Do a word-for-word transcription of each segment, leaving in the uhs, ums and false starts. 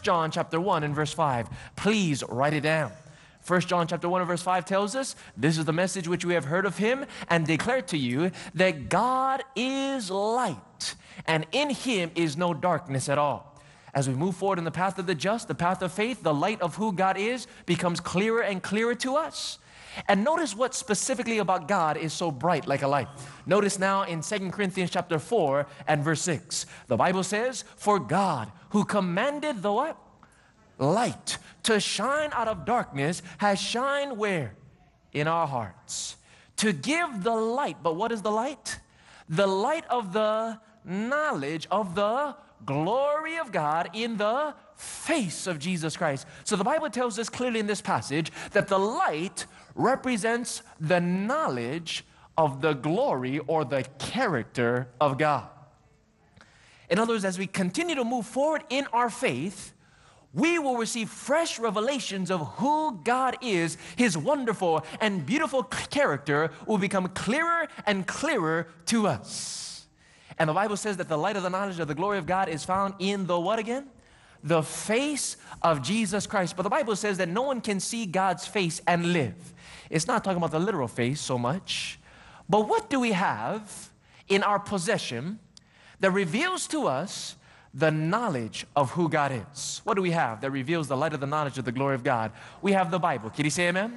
John chapter one and verse five. Please write it down. First John chapter one and verse five tells us, this is the message which we have heard of him and declared to you, that God is light, and in him is no darkness at all. As we move forward in the path of the just, the path of faith, the light of who God is becomes clearer and clearer to us. And notice what specifically about God is so bright like a light. Notice now in Second Corinthians chapter four and verse six. The Bible says, for God who commanded the what? Light to shine out of darkness has shined where? In our hearts. To give the light. But what is the light? The light of the knowledge of the glory of God in the face of Jesus Christ. So the Bible tells us clearly in this passage that the light represents the knowledge of the glory or the character of God. In other words, as we continue to move forward in our faith, we will receive fresh revelations of who God is. His wonderful and beautiful character will become clearer and clearer to us. And the Bible says that the light of the knowledge of the glory of God is found in the what again? The face of Jesus Christ. But the Bible says that no one can see God's face and live. It's not talking about the literal face so much. But what do we have in our possession that reveals to us the knowledge of who God is? What do we have that reveals the light of the knowledge of the glory of God? We have the Bible. Can you say amen?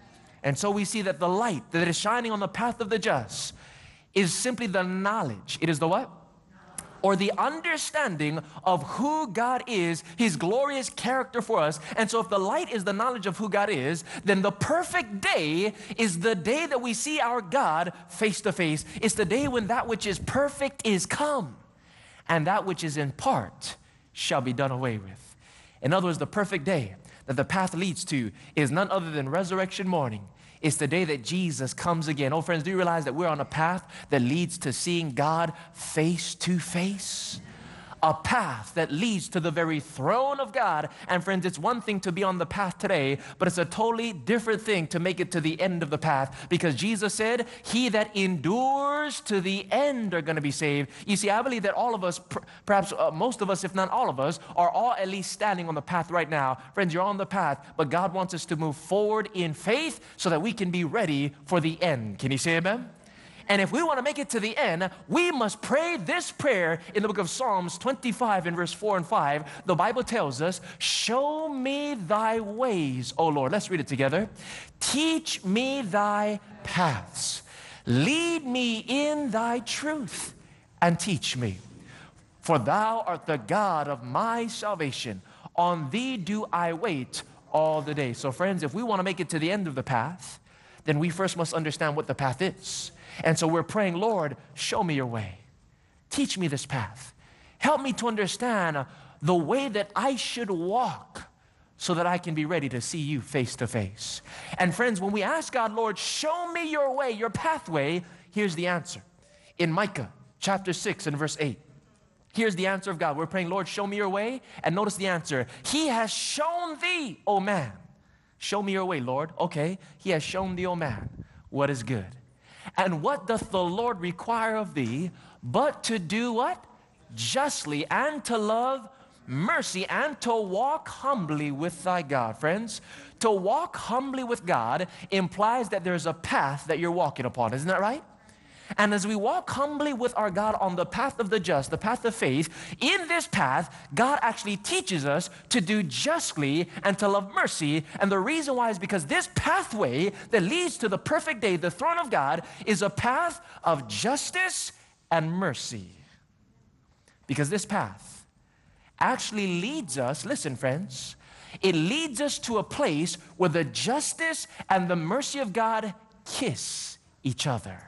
And so we see that the light that is shining on the path of the just is simply the knowledge. It is the what? Or the understanding of who God is, His glorious character for us. And so if the light is the knowledge of who God is, then the perfect day is the day that we see our God face to face. It's the day when that which is perfect is come, and that which is in part shall be done away with. In other words, the perfect day that the path leads to is none other than resurrection morning. It's the day that Jesus comes again. Oh, friends, do you realize that we're on a path that leads to seeing God face to face? A path that leads to the very throne of God. And friends, it's one thing to be on the path today, but it's a totally different thing to make it to the end of the path, because Jesus said, he that endures to the end are going to be saved. You see, I believe that all of us, perhaps uh, most of us, if not all of us, are all at least standing on the path right now. Friends, you're on the path, but God wants us to move forward in faith so that we can be ready for the end. Can you say amen? And if we want to make it to the end, we must pray this prayer in the book of Psalms twenty-five in verse four and five. The Bible tells us, show me thy ways, O Lord. Let's read it together. Teach me thy paths. Lead me in thy truth and teach me. For thou art the God of my salvation. On thee do I wait all the day. So friends, if we want to make it to the end of the path, then we first must understand what the path is. And so we're praying, Lord, show me your way. Teach me this path. Help me to understand the way that I should walk so that I can be ready to see you face to face. And friends, when we ask God, Lord, show me your way, your pathway, here's the answer. In Micah chapter six and verse eight, here's the answer of God. We're praying, Lord, show me your way. And notice the answer. He has shown thee, O man. Show me your way, Lord. Okay, he has shown thee, O man, what is good. And what doth the Lord require of thee, but to do what? Justly, and to love mercy, and to walk humbly with thy God. Friends, to walk humbly with God implies that there's a path that you're walking upon. Isn't that right? And as we walk humbly with our God on the path of the just, the path of faith, in this path, God actually teaches us to do justly and to love mercy. And the reason why is because this pathway that leads to the perfect day, the throne of God, is a path of justice and mercy. Because this path actually leads us, listen friends, it leads us to a place where the justice and the mercy of God kiss each other.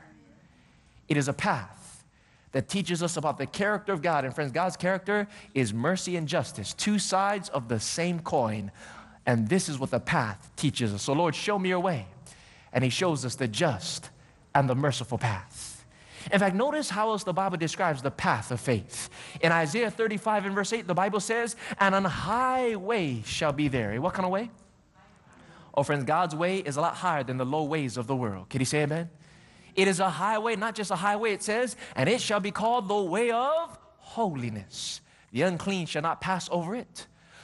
It is a path that teaches us about the character of God. And friends, God's character is mercy and justice, two sides of the same coin. And this is what the path teaches us. So Lord, show me your way. And he shows us the just and the merciful path. In fact, notice how else the Bible describes the path of faith. In Isaiah thirty-five and verse eight, the Bible says, and an high way shall be there. What kind of way? Oh, friends, God's way is a lot higher than the low ways of the world. Can you say amen? It is a highway, not just a highway, it says, and it shall be called the way of holiness. The unclean shall not pass over it.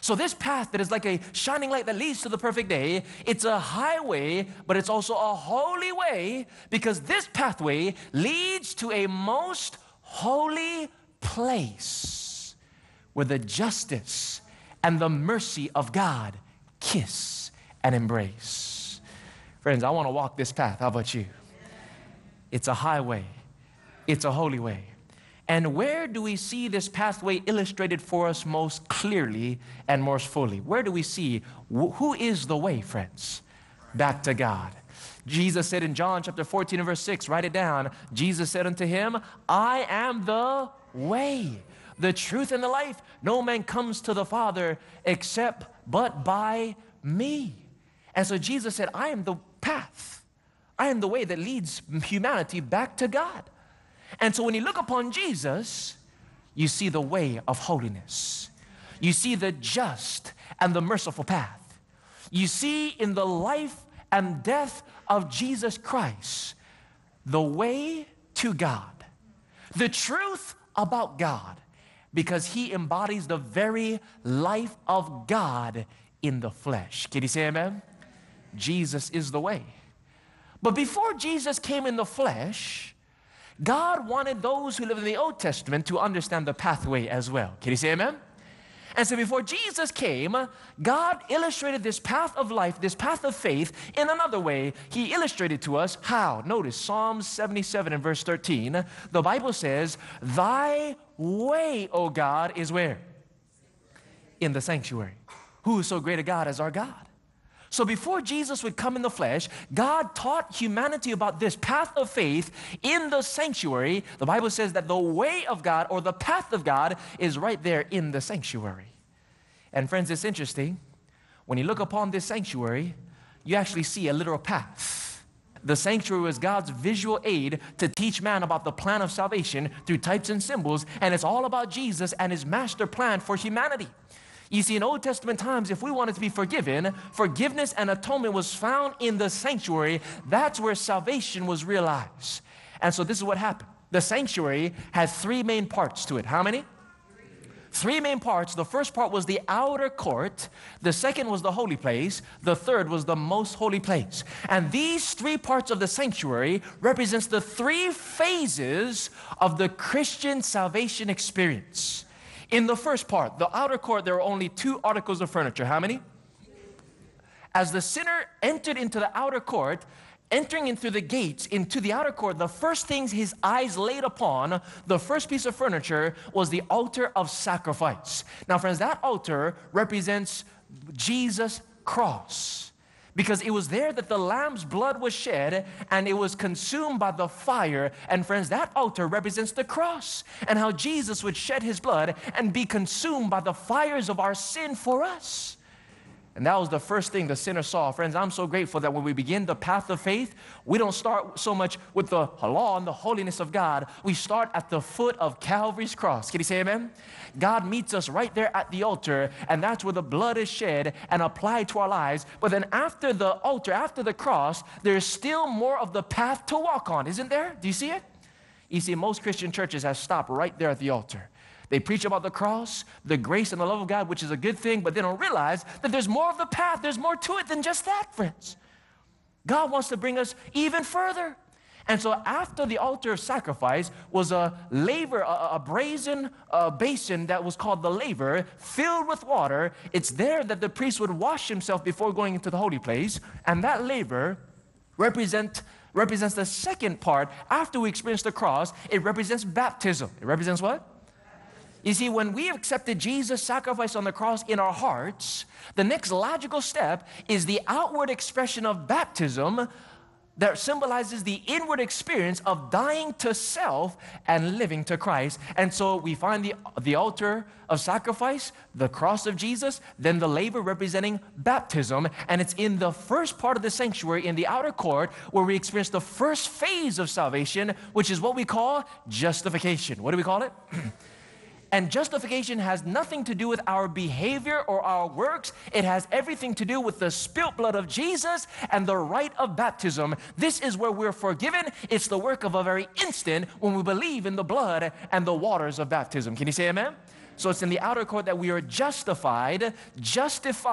So this path that is like a shining light that leads to the perfect day, it's a highway, but it's also a holy way, because this pathway leads to a most holy place where the justice and the mercy of God kiss and embrace. Friends, I want to walk this path. How about you? It's a highway. It's a holy way. And where do we see this pathway illustrated for us most clearly and most fully? Where do we see who is the way, friends? Back to God. Jesus said in John chapter fourteen and verse six, write it down. Jesus said unto him, I am the way, the truth, and the life. No man comes to the Father except but by me. And so Jesus said, I am the path. I am the way that leads humanity back to God. And so when you look upon Jesus, you see the way of holiness. You see the just and the merciful path. You see in the life and death of Jesus Christ the way to God, the truth about God, because he embodies the very life of God in the flesh. Can you say amen? Jesus is the way. But before Jesus came in the flesh, God wanted those who live in the Old Testament to understand the pathway as well. Can you say amen? And so before Jesus came, God illustrated this path of life, this path of faith in another way. He illustrated to us how. Notice Psalm seventy-seven and verse thirteen. The Bible says, thy way, O God, is where? In the sanctuary. Who is so great a God as our God? So before Jesus would come in the flesh, God taught humanity about this path of faith in the sanctuary. The Bible says that the way of God, or the path of God, is right there in the sanctuary. And friends, it's interesting. When you look upon this sanctuary, you actually see a literal path. The sanctuary was God's visual aid to teach man about the plan of salvation through types and symbols, and it's all about Jesus and his master plan for humanity. You see, in Old Testament times, if we wanted to be forgiven, forgiveness and atonement was found in the sanctuary. That's where salvation was realized. And so this is what happened. The sanctuary had three main parts to it. How many? Three main parts. The first part was the outer court. The second was the holy place. The third was the most holy place. And these three parts of the sanctuary represents the three phases of the Christian salvation experience. In the first part, the outer court, there were only two articles of furniture. How many? As the sinner entered into the outer court, entering in through the gates into the outer court, the first things his eyes laid upon, the first piece of furniture, was the altar of sacrifice. Now, friends, that altar represents Jesus' cross, because it was there that the lamb's blood was shed and it was consumed by the fire. And friends, that altar represents the cross and how Jesus would shed his blood and be consumed by the fires of our sin for us. And that was the first thing the sinner saw. Friends, I'm so grateful that when we begin the path of faith, we don't start so much with the law and the holiness of God. We start at the foot of Calvary's cross. Can you say amen? God meets us right there at the altar, and that's where the blood is shed and applied to our lives. But then after the altar, after the cross, there's still more of the path to walk on, isn't there? Do you see it? You see, most Christian churches have stopped right there at the altar. They preach about the cross, the grace and the love of God, which is a good thing, but they don't realize that there's more of the path. There's more to it than just that, friends. God wants to bring us even further. And so after the altar of sacrifice was a laver, a, a brazen uh, basin that was called the laver, filled with water. It's there that the priest would wash himself before going into the holy place. And that laver represent, represents the second part. After we experience the cross, it represents baptism. It represents what? You see, when we accepted Jesus' sacrifice on the cross in our hearts, the next logical step is the outward expression of baptism that symbolizes the inward experience of dying to self and living to Christ. And so we find the, the altar of sacrifice, the cross of Jesus, then the laver representing baptism. And it's in the first part of the sanctuary, in the outer court, where we experience the first phase of salvation, which is what we call justification. What do we call it? And justification has nothing to do with our behavior or our works. It has everything to do with the spilt blood of Jesus and the rite of baptism. This is where we're forgiven. It's the work of a very instant when we believe in the blood and the waters of baptism. Can you say amen? So it's in the outer court that we are justified, justified.